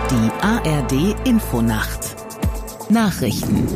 Die ARD Infonacht. Nachrichten.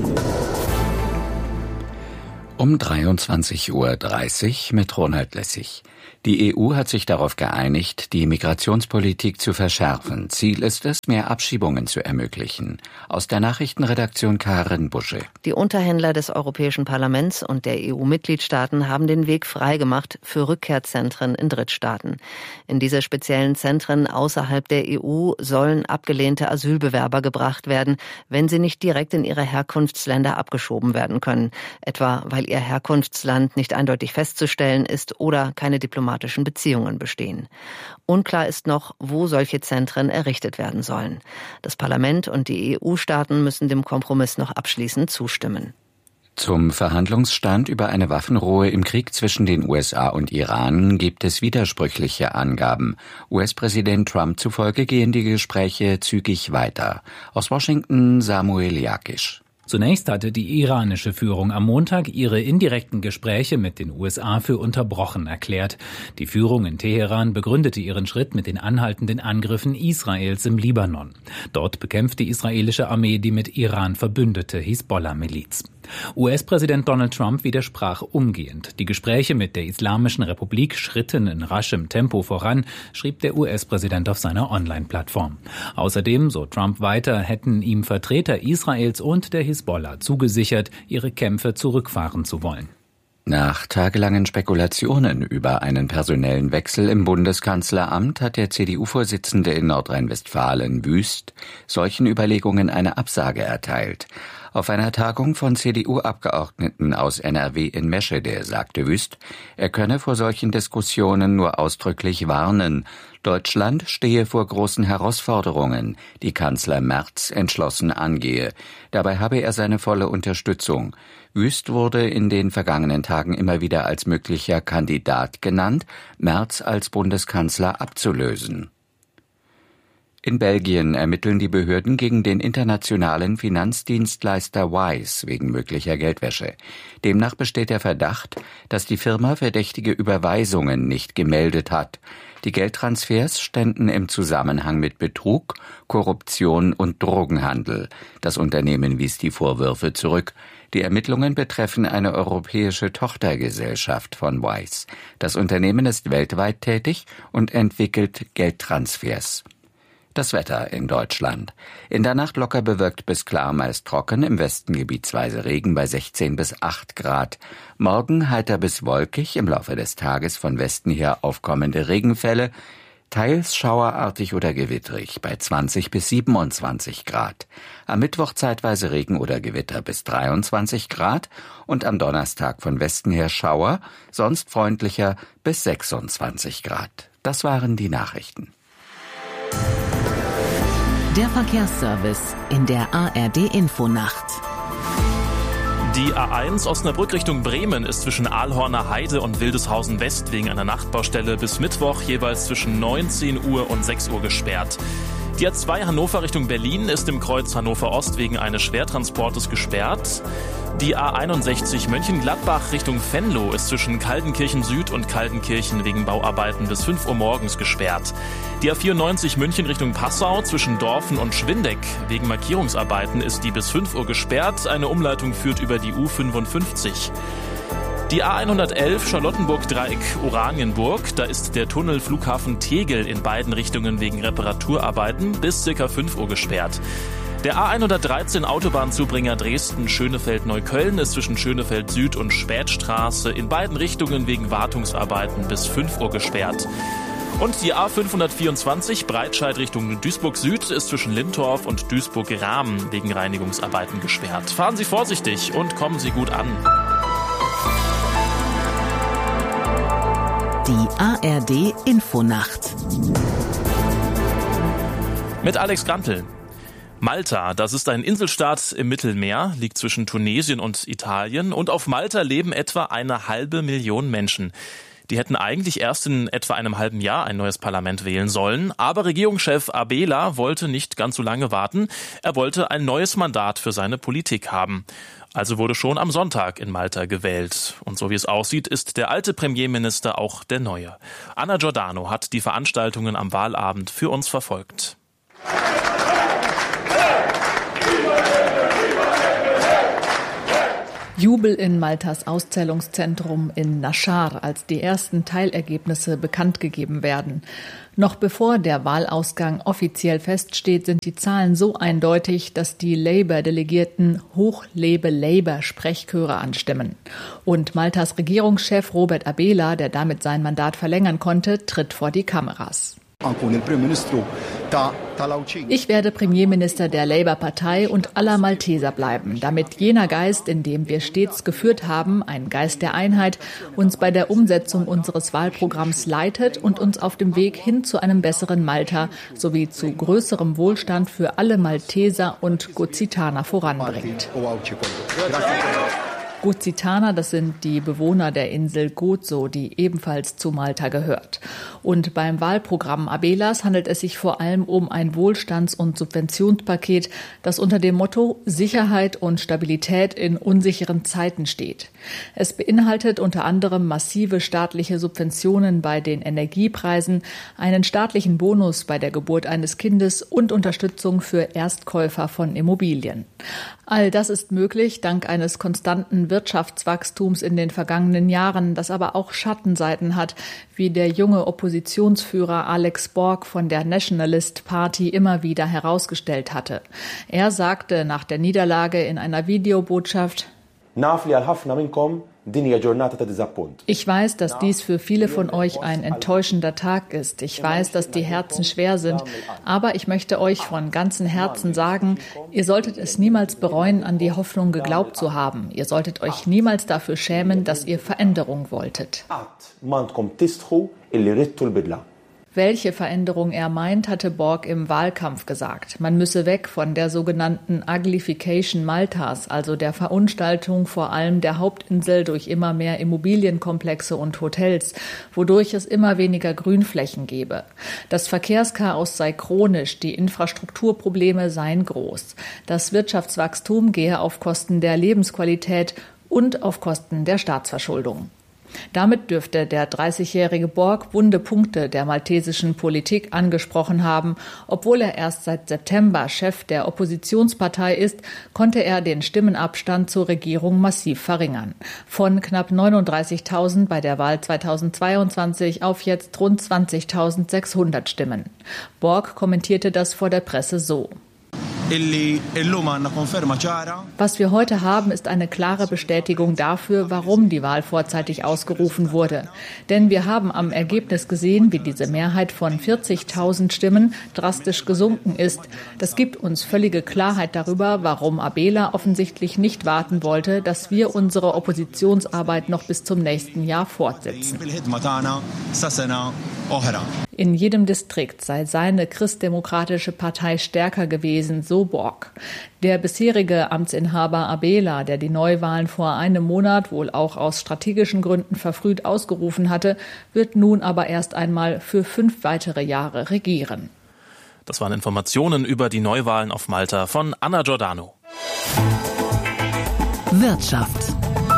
Um 23:30 Uhr mit Ronald Lessig. Die EU hat sich darauf geeinigt, die Migrationspolitik zu verschärfen. Ziel ist es, mehr Abschiebungen zu ermöglichen. Aus der Nachrichtenredaktion Karin Busche. Die Unterhändler des Europäischen Parlaments und der EU-Mitgliedstaaten haben den Weg freigemacht für Rückkehrzentren in Drittstaaten. In diese speziellen Zentren außerhalb der EU sollen abgelehnte Asylbewerber gebracht werden, wenn sie nicht direkt in ihre Herkunftsländer abgeschoben werden können. Etwa, weil ihr Herkunftsland nicht eindeutig festzustellen ist oder keine diplomatischen Beziehungen bestehen. Unklar ist noch, wo solche Zentren errichtet werden sollen. Das Parlament und die EU-Staaten müssen dem Kompromiss noch abschließend zustimmen. Zum Verhandlungsstand über eine Waffenruhe im Krieg zwischen den USA und Iran gibt es widersprüchliche Angaben. US-Präsident Trump zufolge gehen die Gespräche zügig weiter. Aus Washington Samuel Jakisch. Zunächst hatte die iranische Führung am Montag ihre indirekten Gespräche mit den USA für unterbrochen erklärt. Die Führung in Teheran begründete ihren Schritt mit den anhaltenden Angriffen Israels im Libanon. Dort bekämpft die israelische Armee die mit Iran verbündete Hisbollah-Miliz. US-Präsident Donald Trump widersprach umgehend. Die Gespräche mit der Islamischen Republik schritten in raschem Tempo voran, schrieb der US-Präsident auf seiner Online-Plattform. Außerdem, so Trump weiter, hätten ihm Vertreter Israels und der Hisbollah zugesichert, ihre Kämpfe zurückfahren zu wollen. Nach tagelangen Spekulationen über einen personellen Wechsel im Bundeskanzleramt hat der CDU-Vorsitzende in Nordrhein-Westfalen, Wüst, solchen Überlegungen eine Absage erteilt. Auf einer Tagung von CDU-Abgeordneten aus NRW in Meschede sagte Wüst, er könne vor solchen Diskussionen nur ausdrücklich warnen. Deutschland stehe vor großen Herausforderungen, die Kanzler Merz entschlossen angehe. Dabei habe er seine volle Unterstützung. Wüst wurde in den vergangenen Tagen immer wieder als möglicher Kandidat genannt, Merz als Bundeskanzler abzulösen. In Belgien ermitteln die Behörden gegen den internationalen Finanzdienstleister Wise wegen möglicher Geldwäsche. Demnach besteht der Verdacht, dass die Firma verdächtige Überweisungen nicht gemeldet hat. Die Geldtransfers ständen im Zusammenhang mit Betrug, Korruption und Drogenhandel. Das Unternehmen wies die Vorwürfe zurück. Die Ermittlungen betreffen eine europäische Tochtergesellschaft von Wise. Das Unternehmen ist weltweit tätig und entwickelt Geldtransfers. Das Wetter in Deutschland. In der Nacht locker bewölkt bis klar, meist trocken, im Westen gebietsweise Regen bei 16 bis 8 Grad. Morgen heiter bis wolkig, im Laufe des Tages von Westen her aufkommende Regenfälle, teils schauerartig oder gewittrig bei 20 bis 27 Grad. Am Mittwoch zeitweise Regen oder Gewitter bis 23 Grad und am Donnerstag von Westen her Schauer, sonst freundlicher bis 26 Grad. Das waren die Nachrichten. Der Verkehrsservice in der ARD Infonacht. Die A1 Osnabrück Richtung Bremen ist zwischen Ahlhorner Heide und Wildeshausen West wegen einer Nachtbaustelle bis Mittwoch jeweils zwischen 19 Uhr und 6 Uhr gesperrt. Die A2 Hannover Richtung Berlin ist im Kreuz Hannover Ost wegen eines Schwertransportes gesperrt. Die A61 Mönchengladbach Richtung Venlo ist zwischen Kaldenkirchen Süd und Kaldenkirchen wegen Bauarbeiten bis 5 Uhr morgens gesperrt. Die A94 München Richtung Passau zwischen Dorfen und Schwindeck wegen Markierungsarbeiten ist die bis 5 Uhr gesperrt. Eine Umleitung führt über die U55. Die A111 Charlottenburg-Dreieck Oranienburg, da ist der Tunnel Flughafen Tegel in beiden Richtungen wegen Reparaturarbeiten bis ca. 5 Uhr gesperrt. Der A113 Autobahnzubringer Dresden-Schönefeld-Neukölln ist zwischen Schönefeld Süd und Spätstraße in beiden Richtungen wegen Wartungsarbeiten bis 5 Uhr gesperrt. Und die A524 Breitscheid Richtung Duisburg Süd ist zwischen Lintorf und Duisburg-Rahmen wegen Reinigungsarbeiten gesperrt. Fahren Sie vorsichtig und kommen Sie gut an. Die ARD Infonacht. Mit Alex Grantel. Malta, das ist ein Inselstaat im Mittelmeer, liegt zwischen Tunesien und Italien und auf Malta leben etwa 1,5 Menschen. Die hätten eigentlich erst in etwa einem halben Jahr ein neues Parlament wählen sollen, aber Regierungschef Abela wollte nicht ganz so lange warten. Er wollte ein neues Mandat für seine Politik haben. Also wurde schon am Sonntag in Malta gewählt. Und so wie es aussieht, ist der alte Premierminister auch der neue. Anna Giordano hat die Veranstaltungen am Wahlabend für uns verfolgt. Jubel in Maltas Auszählungszentrum in Nashar, als die ersten Teilergebnisse bekannt gegeben werden. Noch bevor der Wahlausgang offiziell feststeht, sind die Zahlen so eindeutig, dass die Labour-Delegierten Hoch lebe Labour Sprechchöre anstimmen. Und Maltas Regierungschef Robert Abela, der damit sein Mandat verlängern konnte, tritt vor die Kameras. Ich werde Premierminister der Labour-Partei und aller Malteser bleiben, damit jener Geist, in dem wir stets geführt haben, ein Geist der Einheit, uns bei der Umsetzung unseres Wahlprogramms leitet und uns auf dem Weg hin zu einem besseren Malta sowie zu größerem Wohlstand für alle Malteser und Gozitaner voranbringt. Gozitaner, das sind die Bewohner der Insel Gozo, die ebenfalls zu Malta gehört. Und beim Wahlprogramm Abelas handelt es sich vor allem um ein Wohlstands- und Subventionspaket, das unter dem Motto Sicherheit und Stabilität in unsicheren Zeiten steht. Es beinhaltet unter anderem massive staatliche Subventionen bei den Energiepreisen, einen staatlichen Bonus bei der Geburt eines Kindes und Unterstützung für Erstkäufer von Immobilien. All das ist möglich dank eines konstanten Wirtschaftswachstums in den vergangenen Jahren, das aber auch Schattenseiten hat, wie der junge Oppositionsführer Alex Borg von der Nationalist Party immer wieder herausgestellt hatte. Er sagte nach der Niederlage in einer Videobotschaft: Ich weiß, dass dies für viele von euch ein enttäuschender Tag ist. Ich weiß, dass die Herzen schwer sind. Aber ich möchte euch von ganzem Herzen sagen, ihr solltet es niemals bereuen, an die Hoffnung geglaubt zu haben. Ihr solltet euch niemals dafür schämen, dass ihr Veränderung wolltet. Welche Veränderung er meint, hatte Borg im Wahlkampf gesagt. Man müsse weg von der sogenannten Uglification Maltas, also der Verunstaltung vor allem der Hauptinsel durch immer mehr Immobilienkomplexe und Hotels, wodurch es immer weniger Grünflächen gebe. Das Verkehrschaos sei chronisch, die Infrastrukturprobleme seien groß. Das Wirtschaftswachstum gehe auf Kosten der Lebensqualität und auf Kosten der Staatsverschuldung. Damit dürfte der 30-jährige Borg wunde Punkte der maltesischen Politik angesprochen haben. Obwohl er erst seit September Chef der Oppositionspartei ist, konnte er den Stimmenabstand zur Regierung massiv verringern. Von knapp 39.000 bei der Wahl 2022 auf jetzt rund 20.600 Stimmen. Borg kommentierte das vor der Presse so: Was wir heute haben, ist eine klare Bestätigung dafür, warum die Wahl vorzeitig ausgerufen wurde. Denn wir haben am Ergebnis gesehen, wie diese Mehrheit von 40.000 Stimmen drastisch gesunken ist. Das gibt uns völlige Klarheit darüber, warum Abela offensichtlich nicht warten wollte, dass wir unsere Oppositionsarbeit noch bis zum nächsten Jahr fortsetzen. In jedem Distrikt sei seine christdemokratische Partei stärker gewesen, so Borg. Der bisherige Amtsinhaber Abela, der die Neuwahlen vor einem Monat wohl auch aus strategischen Gründen verfrüht ausgerufen hatte, wird nun aber erst einmal für 5 weitere Jahre regieren. Das waren Informationen über die Neuwahlen auf Malta von Anna Giordano. Wirtschaft.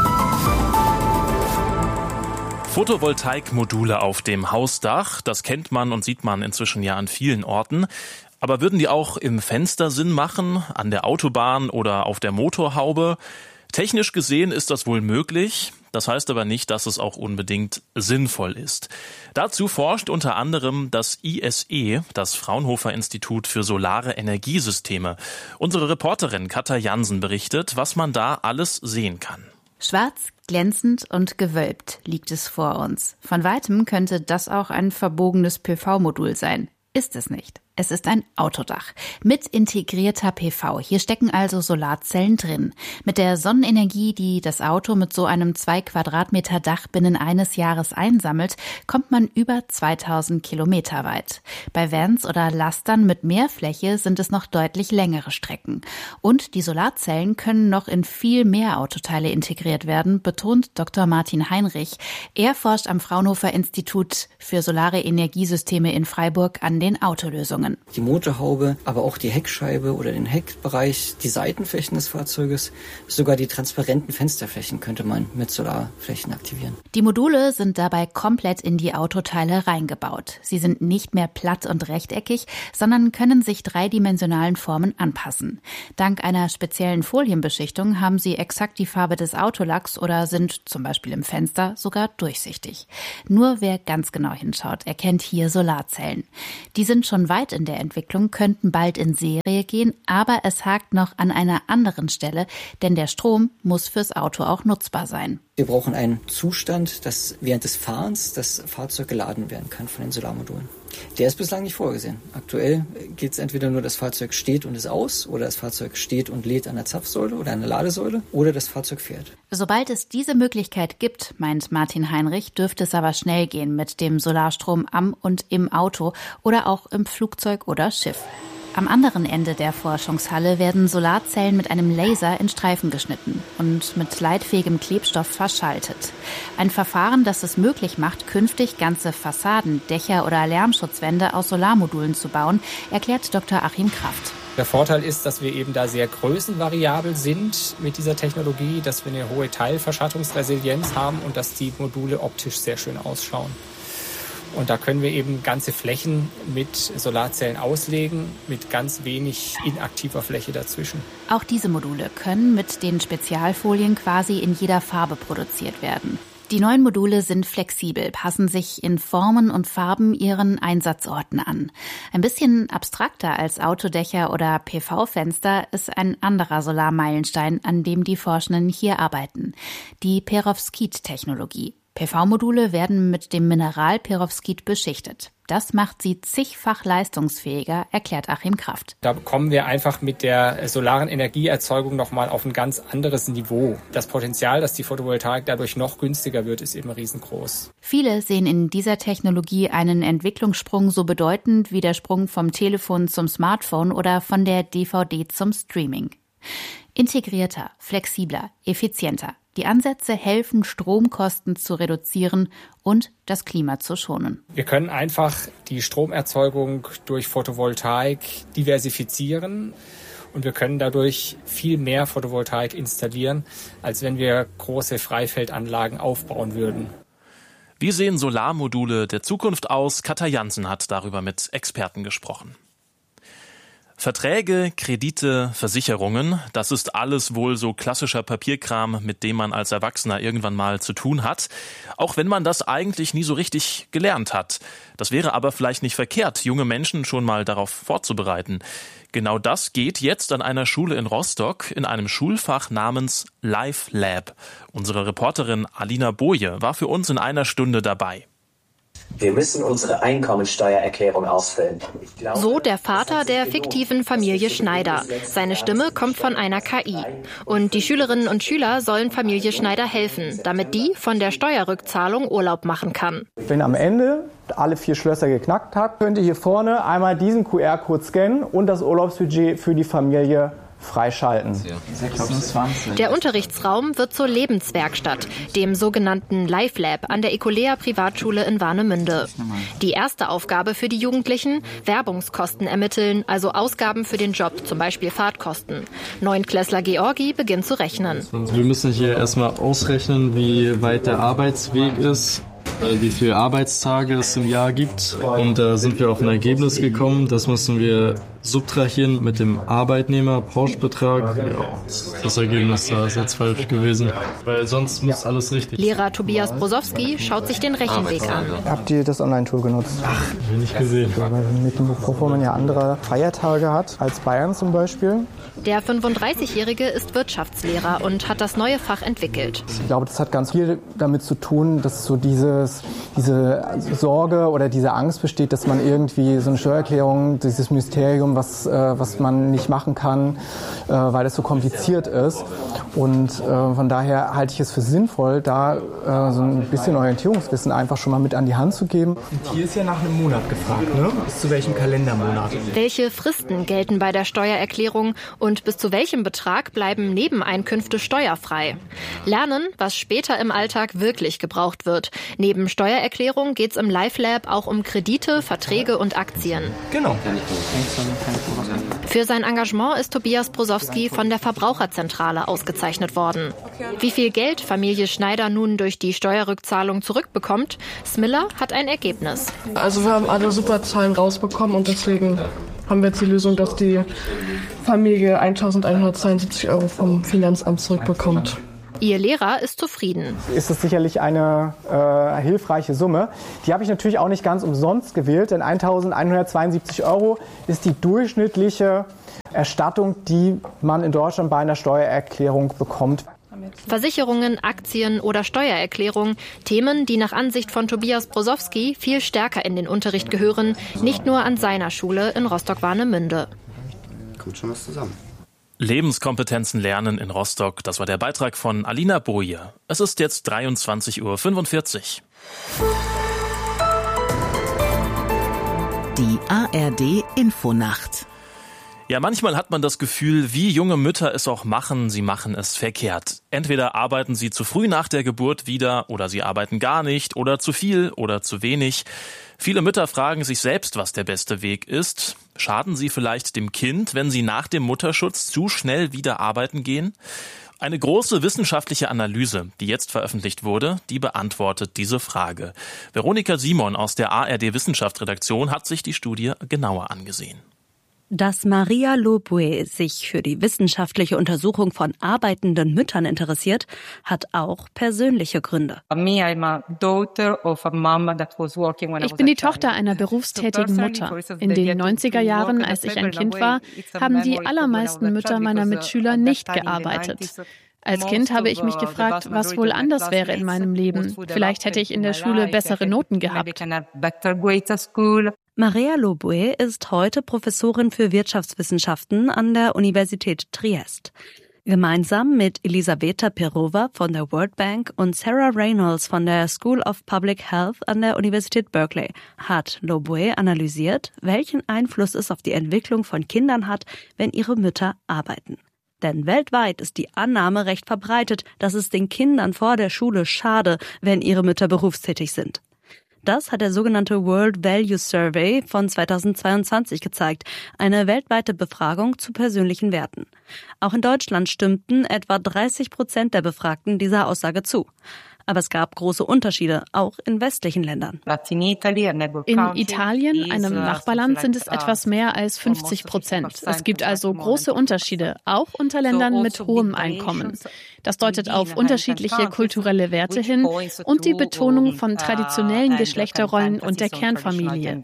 Photovoltaikmodule auf dem Hausdach, das kennt man und sieht man inzwischen ja an vielen Orten. Aber würden die auch im Fenster Sinn machen, an der Autobahn oder auf der Motorhaube? Technisch gesehen ist das wohl möglich. Das heißt aber nicht, dass es auch unbedingt sinnvoll ist. Dazu forscht unter anderem das ISE, das Fraunhofer Institut für Solare Energiesysteme. Unsere Reporterin Katja Jansen berichtet, was man da alles sehen kann. Schwarz, glänzend und gewölbt liegt es vor uns. Von weitem könnte das auch ein verbogenes PV-Modul sein. Ist es nicht. Es ist ein Autodach mit integrierter PV. Hier stecken also Solarzellen drin. Mit der Sonnenenergie, die das Auto mit so einem 2 Quadratmeter Dach binnen eines Jahres einsammelt, kommt man über 2000 Kilometer weit. Bei Vans oder Lastern mit mehr Fläche sind es noch deutlich längere Strecken. Und die Solarzellen können noch in viel mehr Autoteile integriert werden, betont Dr. Martin Heinrich. Er forscht am Fraunhofer Institut für Solare Energiesysteme in Freiburg an den Autolösungen. Einstellungen. Die Motorhaube, aber auch die Heckscheibe oder den Heckbereich, die Seitenflächen des Fahrzeuges, sogar die transparenten Fensterflächen könnte man mit Solarflächen aktivieren. Die Module sind dabei komplett in die Autoteile reingebaut. Sie sind nicht mehr platt und rechteckig, sondern können sich dreidimensionalen Formen anpassen. Dank einer speziellen Folienbeschichtung haben sie exakt die Farbe des Autolacks oder sind zum Beispiel im Fenster sogar durchsichtig. Nur wer ganz genau hinschaut, erkennt hier Solarzellen. Die sind schon weit in der Entwicklung, könnten bald in Serie gehen, aber es hakt noch an einer anderen Stelle, denn der Strom muss fürs Auto auch nutzbar sein. Wir brauchen einen Zustand, dass während des Fahrens das Fahrzeug geladen werden kann von den Solarmodulen. Der ist bislang nicht vorgesehen. Aktuell geht es entweder nur, das Fahrzeug steht und ist aus, oder das Fahrzeug steht und lädt an der Zapfsäule oder an der Ladesäule, oder das Fahrzeug fährt. Sobald es diese Möglichkeit gibt, meint Martin Heinrich, dürfte es aber schnell gehen mit dem Solarstrom am und im Auto oder auch im Flugzeug oder Schiff. Am anderen Ende der Forschungshalle werden Solarzellen mit einem Laser in Streifen geschnitten und mit leitfähigem Klebstoff verschaltet. Ein Verfahren, das es möglich macht, künftig ganze Fassaden, Dächer oder Lärmschutzwände aus Solarmodulen zu bauen, erklärt Dr. Achim Kraft. Der Vorteil ist, dass wir eben da sehr größenvariabel sind mit dieser Technologie, dass wir eine hohe Teilverschattungsresilienz haben und dass die Module optisch sehr schön ausschauen. Und da können wir eben ganze Flächen mit Solarzellen auslegen, mit ganz wenig inaktiver Fläche dazwischen. Auch diese Module können mit den Spezialfolien quasi in jeder Farbe produziert werden. Die neuen Module sind flexibel, passen sich in Formen und Farben ihren Einsatzorten an. Ein bisschen abstrakter als Autodächer oder PV-Fenster ist ein anderer Solarmeilenstein, an dem die Forschenden hier arbeiten: die Perovskit-Technologie. PV-Module werden mit dem Mineral Perovskit beschichtet. Das macht sie zigfach leistungsfähiger, erklärt Achim Kraft. Da kommen wir einfach mit der solaren Energieerzeugung nochmal auf ein ganz anderes Niveau. Das Potenzial, dass die Photovoltaik dadurch noch günstiger wird, ist eben riesengroß. Viele sehen in dieser Technologie einen Entwicklungssprung so bedeutend wie der Sprung vom Telefon zum Smartphone oder von der DVD zum Streaming. Integrierter, flexibler, effizienter. Die Ansätze helfen, Stromkosten zu reduzieren und das Klima zu schonen. Wir können einfach die Stromerzeugung durch Photovoltaik diversifizieren und wir können dadurch viel mehr Photovoltaik installieren, als wenn wir große Freifeldanlagen aufbauen würden. Wie sehen Solarmodule der Zukunft aus? Katja Jansen hat darüber mit Experten gesprochen. Verträge, Kredite, Versicherungen, das ist alles wohl so klassischer Papierkram, mit dem man als Erwachsener irgendwann mal zu tun hat, auch wenn man das eigentlich nie so richtig gelernt hat. Das wäre aber vielleicht nicht verkehrt, junge Menschen schon mal darauf vorzubereiten. Genau das geht jetzt an einer Schule in Rostock in einem Schulfach namens Life Lab. Unsere Reporterin Alina Boje war für uns in einer Stunde dabei. Wir müssen unsere Einkommensteuererklärung ausfüllen. So der Vater der fiktiven Familie Schneider. Seine Stimme kommt von einer KI. Und die Schülerinnen und Schüler sollen Familie Schneider helfen, damit die von der Steuerrückzahlung Urlaub machen kann. Wenn am Ende alle 4 Schlösser geknackt hat, könnt ihr hier vorne einmal diesen QR-Code scannen und das Urlaubsbudget für die Familie freischalten. 26. Der Unterrichtsraum wird zur Lebenswerkstatt, dem sogenannten Life Lab an der Ecolea Privatschule in Warnemünde. Die erste Aufgabe für die Jugendlichen: Werbungskosten ermitteln, also Ausgaben für den Job, zum Beispiel Fahrtkosten. Neunklässler Georgi beginnt zu rechnen. Wir müssen hier erstmal ausrechnen, wie weit der Arbeitsweg ist, wie viele Arbeitstage es im Jahr gibt. Und da sind wir auf ein Ergebnis gekommen. Das müssen wir subtrahieren mit dem Arbeitnehmer-Pauschbetrag. Ja, das Ergebnis da ist jetzt falsch gewesen, weil sonst muss alles richtig. Lehrer Tobias Brosowski schaut sich den Rechenweg an. Habt ihr das Online-Tool genutzt? Ach, hab ich nicht gesehen. Weil mit dem Bevor man ja andere Feiertage hat, als Bayern zum Beispiel. Der 35-Jährige ist Wirtschaftslehrer und hat das neue Fach entwickelt. Ich glaube, das hat ganz viel damit zu tun, dass so diese Sorge oder diese Angst besteht, dass man irgendwie so eine Steuererklärung, dieses Mysterium, was man nicht machen kann, weil es so kompliziert ist. Und von daher halte ich es für sinnvoll, da so ein bisschen Orientierungswissen einfach schon mal mit an die Hand zu geben. Und hier ist ja nach einem Monat gefragt, ne? Bis zu welchem Kalendermonat? Welche Fristen gelten bei der Steuererklärung und bis zu welchem Betrag bleiben Nebeneinkünfte steuerfrei? Lernen, was später im Alltag wirklich gebraucht wird. Neben Neben Steuererklärung geht es im LiveLab auch um Kredite, Verträge und Aktien. Genau. Für sein Engagement ist Tobias Brosowski von der Verbraucherzentrale ausgezeichnet worden. Wie viel Geld Familie Schneider nun durch die Steuerrückzahlung zurückbekommt, Smiller hat ein Ergebnis. Also wir haben alle super Zahlen rausbekommen und deswegen haben wir jetzt die Lösung, dass die Familie 1.172 € vom Finanzamt zurückbekommt. Ihr Lehrer ist zufrieden. Ist es sicherlich eine hilfreiche Summe. Die habe ich natürlich auch nicht ganz umsonst gewählt, denn 1.172 € ist die durchschnittliche Erstattung, die man in Deutschland bei einer Steuererklärung bekommt. Versicherungen, Aktien oder Steuererklärung, Themen, die nach Ansicht von Tobias Brosowski viel stärker in den Unterricht gehören, nicht nur an seiner Schule in Rostock-Warnemünde. Kommt schon was zusammen. Lebenskompetenzen lernen in Rostock. Das war der Beitrag von Alina Boje. Es ist jetzt 23:45 Uhr. Die ARD Infonacht. Ja, manchmal hat man das Gefühl, wie junge Mütter es auch machen, sie machen es verkehrt. Entweder arbeiten sie zu früh nach der Geburt wieder oder sie arbeiten gar nicht oder zu viel oder zu wenig. Viele Mütter fragen sich selbst, was der beste Weg ist. Schaden sie vielleicht dem Kind, wenn sie nach dem Mutterschutz zu schnell wieder arbeiten gehen? Eine große wissenschaftliche Analyse, die jetzt veröffentlicht wurde, die beantwortet diese Frage. Veronika Simon aus der ARD Wissenschaftsredaktion hat sich die Studie genauer angesehen. Dass Maria Lobué sich für die wissenschaftliche Untersuchung von arbeitenden Müttern interessiert, hat auch persönliche Gründe. Ich bin die Tochter einer berufstätigen Mutter. In den 90er Jahren, als ich ein Kind war, haben die allermeisten Mütter meiner Mitschüler nicht gearbeitet. Als Kind habe ich mich gefragt, was wohl anders wäre in meinem Leben. Vielleicht hätte ich in der Schule bessere Noten gehabt. Maria Lobué ist heute Professorin für Wirtschaftswissenschaften an der Universität Triest. Gemeinsam mit Elisabeta Perova von der World Bank und Sarah Reynolds von der School of Public Health an der Universität Berkeley hat Lobué analysiert, welchen Einfluss es auf die Entwicklung von Kindern hat, wenn ihre Mütter arbeiten. Denn weltweit ist die Annahme recht verbreitet, dass es den Kindern vor der Schule schade, wenn ihre Mütter berufstätig sind. Das hat der sogenannte World Value Survey von 2022 gezeigt, eine weltweite Befragung zu persönlichen Werten. Auch in Deutschland stimmten etwa 30% der Befragten dieser Aussage zu. Aber es gab große Unterschiede, auch in westlichen Ländern. In Italien, einem Nachbarland, sind es etwas mehr als 50%. Es gibt also große Unterschiede, auch unter Ländern mit hohem Einkommen. Das deutet auf unterschiedliche kulturelle Werte hin und die Betonung von traditionellen Geschlechterrollen und der Kernfamilie,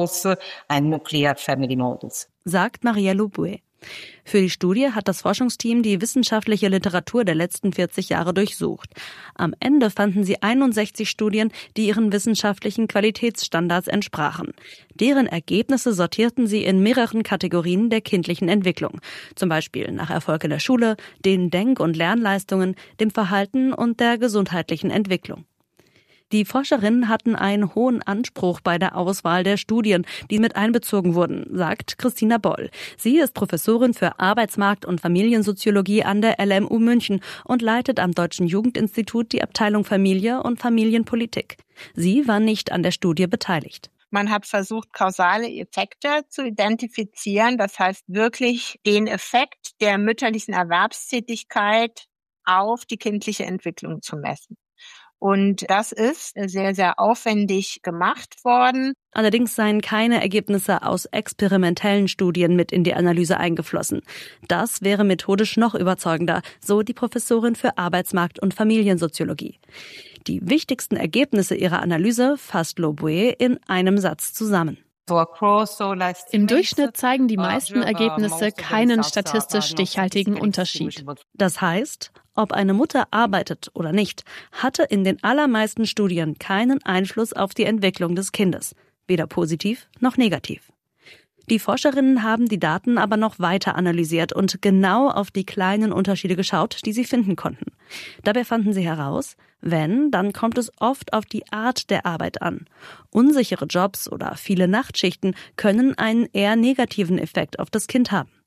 sagt Maria Lobué. Für die Studie hat das Forschungsteam die wissenschaftliche Literatur der letzten 40 Jahre durchsucht. Am Ende fanden sie 61 Studien, die ihren wissenschaftlichen Qualitätsstandards entsprachen. Deren Ergebnisse sortierten sie in mehreren Kategorien der kindlichen Entwicklung. Zum Beispiel nach Erfolg in der Schule, den Denk- und Lernleistungen, dem Verhalten und der gesundheitlichen Entwicklung. Die Forscherinnen hatten einen hohen Anspruch bei der Auswahl der Studien, die mit einbezogen wurden, sagt Christina Boll. Sie ist Professorin für Arbeitsmarkt- und Familiensoziologie an der LMU München und leitet am Deutschen Jugendinstitut die Abteilung Familie und Familienpolitik. Sie war nicht an der Studie beteiligt. Man hat versucht, kausale Effekte zu identifizieren, das heißt wirklich den Effekt der mütterlichen Erwerbstätigkeit auf die kindliche Entwicklung zu messen. Und das ist sehr, sehr aufwendig gemacht worden. Allerdings seien keine Ergebnisse aus experimentellen Studien mit in die Analyse eingeflossen. Das wäre methodisch noch überzeugender, so die Professorin für Arbeitsmarkt- und Familiensoziologie. Die wichtigsten Ergebnisse ihrer Analyse fasst Lobué in einem Satz zusammen. Im Durchschnitt zeigen die meisten Ergebnisse keinen statistisch stichhaltigen Unterschied. Das heißt, ob eine Mutter arbeitet oder nicht, hatte in den allermeisten Studien keinen Einfluss auf die Entwicklung des Kindes, weder positiv noch negativ. Die Forscherinnen haben die Daten aber noch weiter analysiert und genau auf die kleinen Unterschiede geschaut, die sie finden konnten. Dabei fanden sie heraus, dann kommt es oft auf die Art der Arbeit an. Unsichere Jobs oder viele Nachtschichten können einen eher negativen Effekt auf das Kind haben.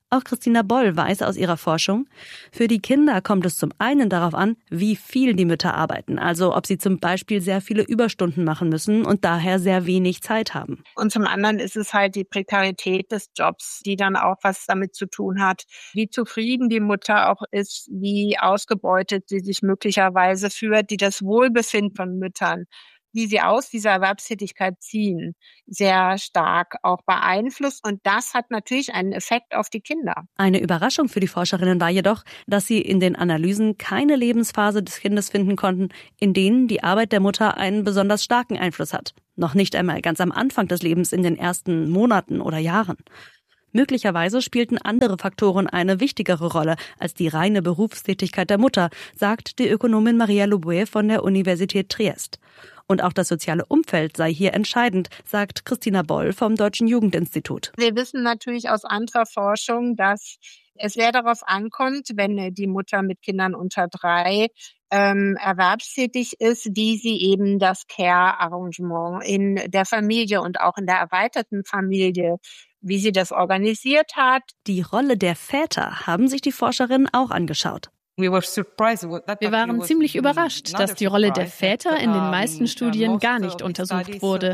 Auch Christina Boll weiß aus ihrer Forschung, für die Kinder kommt es zum einen darauf an, wie viel die Mütter arbeiten, also ob sie zum Beispiel sehr viele Überstunden machen müssen und daher sehr wenig Zeit haben. Und zum anderen ist es halt die Prekarität des Jobs, die dann auch was damit zu tun hat, wie zufrieden die Mutter auch ist, wie ausgebeutet sie sich möglicherweise fühlt, die das Wohlbefinden von Müttern, wie sie aus dieser Erwerbstätigkeit ziehen, sehr stark auch beeinflusst. Und das hat natürlich einen Effekt auf die Kinder. Eine Überraschung für die Forscherinnen war jedoch, dass sie in den Analysen keine Lebensphase des Kindes finden konnten, in denen die Arbeit der Mutter einen besonders starken Einfluss hat. Noch nicht einmal ganz am Anfang des Lebens in den ersten Monaten oder Jahren. Möglicherweise spielten andere Faktoren eine wichtigere Rolle als die reine Berufstätigkeit der Mutter, sagt die Ökonomin Maria Loboué von der Universität Triest. Und auch das soziale Umfeld sei hier entscheidend, sagt Christina Boll vom Deutschen Jugendinstitut. Wir wissen natürlich aus anderer Forschung, dass es sehr darauf ankommt, wenn die Mutter mit Kindern unter 3 erwerbstätig ist, wie sie eben das Care-Arrangement in der Familie und auch in der erweiterten Familie, wie sie das organisiert hat. Die Rolle der Väter haben sich die Forscherinnen auch angeschaut. Wir waren ziemlich überrascht, dass die Rolle der Väter in den meisten Studien gar nicht untersucht wurde.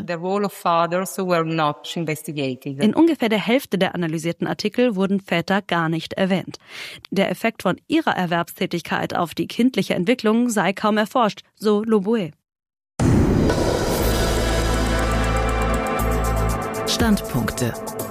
In ungefähr der Hälfte der analysierten Artikel wurden Väter gar nicht erwähnt. Der Effekt von ihrer Erwerbstätigkeit auf die kindliche Entwicklung sei kaum erforscht, so Loboué. Standpunkte.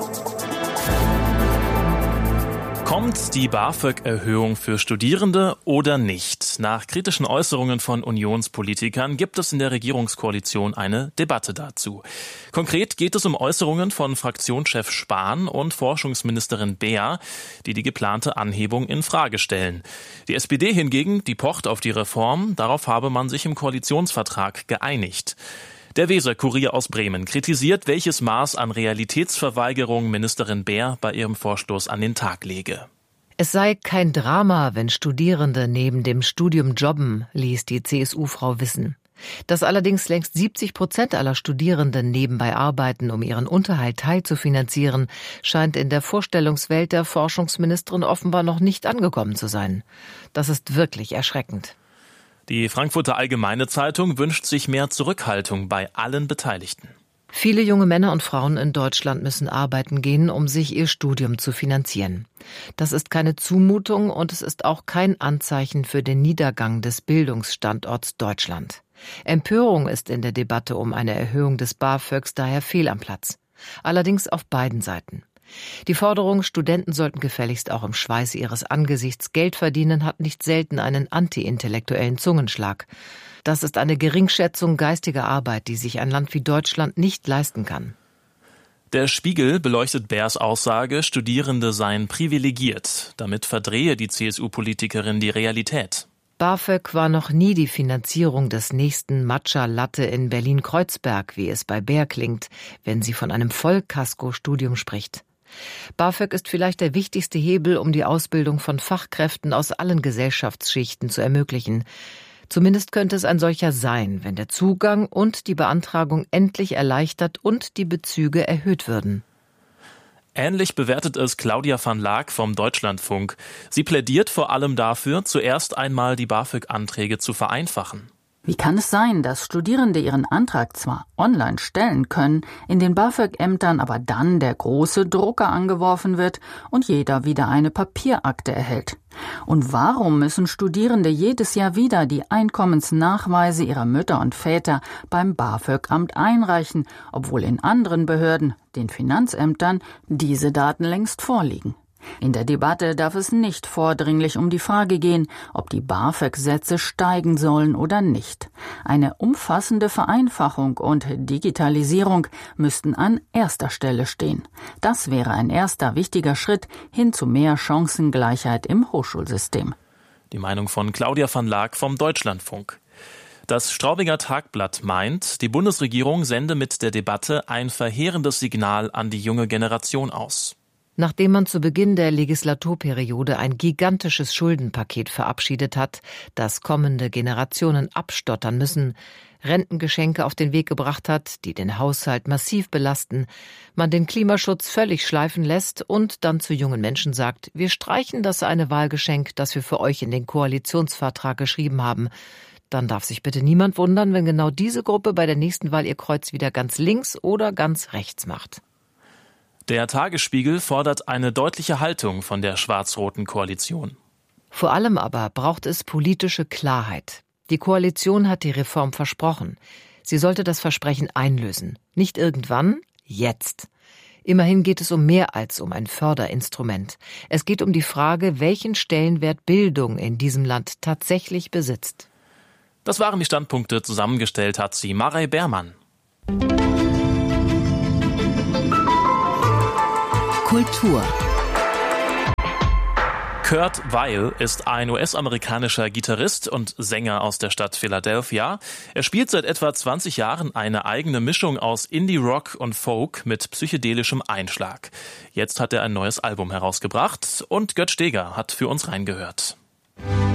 Kommt die BAföG-Erhöhung für Studierende oder nicht? Nach kritischen Äußerungen von Unionspolitikern gibt es in der Regierungskoalition eine Debatte dazu. Konkret geht es um Äußerungen von Fraktionschef Spahn und Forschungsministerin Beer, die die geplante Anhebung in Frage stellen. Die SPD hingegen, die pocht auf die Reform, darauf habe man sich im Koalitionsvertrag geeinigt. Der Weser-Kurier aus Bremen kritisiert, welches Maß an Realitätsverweigerung Ministerin Beer bei ihrem Vorstoß an den Tag lege. Es sei kein Drama, wenn Studierende neben dem Studium jobben, ließ die CSU-Frau wissen. Dass allerdings längst 70% aller Studierenden nebenbei arbeiten, um ihren Unterhalt teilzufinanzieren, scheint in der Vorstellungswelt der Forschungsministerin offenbar noch nicht angekommen zu sein. Das ist wirklich erschreckend. Die Frankfurter Allgemeine Zeitung wünscht sich mehr Zurückhaltung bei allen Beteiligten. Viele junge Männer und Frauen in Deutschland müssen arbeiten gehen, um sich ihr Studium zu finanzieren. Das ist keine Zumutung und es ist auch kein Anzeichen für den Niedergang des Bildungsstandorts Deutschland. Empörung ist in der Debatte um eine Erhöhung des BAföGs daher fehl am Platz. Allerdings auf beiden Seiten. Die Forderung, Studenten sollten gefälligst auch im Schweiße ihres Angesichts Geld verdienen, hat nicht selten einen anti-intellektuellen Zungenschlag. Das ist eine Geringschätzung geistiger Arbeit, die sich ein Land wie Deutschland nicht leisten kann. Der Spiegel beleuchtet Beers Aussage, Studierende seien privilegiert. Damit verdrehe die CSU-Politikerin die Realität. BAföG war noch nie die Finanzierung des nächsten Matcha-Latte in Berlin-Kreuzberg, wie es bei Beer klingt, wenn sie von einem Vollkasko-Studium spricht. BAföG ist vielleicht der wichtigste Hebel, um die Ausbildung von Fachkräften aus allen Gesellschaftsschichten zu ermöglichen. Zumindest könnte es ein solcher sein, wenn der Zugang und die Beantragung endlich erleichtert und die Bezüge erhöht würden. Ähnlich bewertet es Claudia van Laak vom Deutschlandfunk. Sie plädiert vor allem dafür, zuerst einmal die BAföG-Anträge zu vereinfachen. Wie kann es sein, dass Studierende ihren Antrag zwar online stellen können, in den BAföG-Ämtern aber dann der große Drucker angeworfen wird und jeder wieder eine Papierakte erhält? Und warum müssen Studierende jedes Jahr wieder die Einkommensnachweise ihrer Mütter und Väter beim BAföG-Amt einreichen, obwohl in anderen Behörden, den Finanzämtern, diese Daten längst vorliegen? In der Debatte darf es nicht vordringlich um die Frage gehen, ob die BAföG-Sätze steigen sollen oder nicht. Eine umfassende Vereinfachung und Digitalisierung müssten an erster Stelle stehen. Das wäre ein erster wichtiger Schritt hin zu mehr Chancengleichheit im Hochschulsystem. Die Meinung von Claudia van Laak vom Deutschlandfunk. Das Straubinger Tagblatt meint, die Bundesregierung sende mit der Debatte ein verheerendes Signal an die junge Generation aus. Nachdem man zu Beginn der Legislaturperiode ein gigantisches Schuldenpaket verabschiedet hat, das kommende Generationen abstottern müssen, Rentengeschenke auf den Weg gebracht hat, die den Haushalt massiv belasten, man den Klimaschutz völlig schleifen lässt und dann zu jungen Menschen sagt, wir streichen das eine Wahlgeschenk, das wir für euch in den Koalitionsvertrag geschrieben haben, dann darf sich bitte niemand wundern, wenn genau diese Gruppe bei der nächsten Wahl ihr Kreuz wieder ganz links oder ganz rechts macht. Der Tagesspiegel fordert eine deutliche Haltung von der schwarz-roten Koalition. Vor allem aber braucht es politische Klarheit. Die Koalition hat die Reform versprochen. Sie sollte das Versprechen einlösen. Nicht irgendwann, jetzt. Immerhin geht es um mehr als um ein Förderinstrument. Es geht um die Frage, welchen Stellenwert Bildung in diesem Land tatsächlich besitzt. Das waren die Standpunkte, zusammengestellt hat sie Marei Beermann. Kultur. Kurt Weill ist ein US-amerikanischer Gitarrist und Sänger aus der Stadt Philadelphia. Er spielt seit etwa 20 Jahren eine eigene Mischung aus Indie-Rock und Folk mit psychedelischem Einschlag. Jetzt hat er ein neues Album herausgebracht und Götz Steger hat für uns reingehört.